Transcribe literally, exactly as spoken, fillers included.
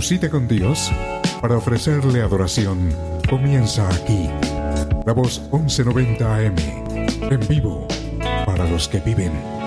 cita con Dios para ofrecerle adoración comienza aquí. La Voz once noventa A M, en vivo para los que viven.